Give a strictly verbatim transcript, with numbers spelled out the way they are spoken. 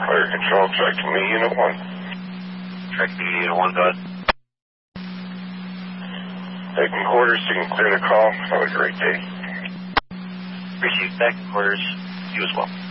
Fire control, track to me, unit one. Track to me, unit one, go ahead. Taking quarters, so you can clear the call. Have a great day. Appreciate back quarters. You as well.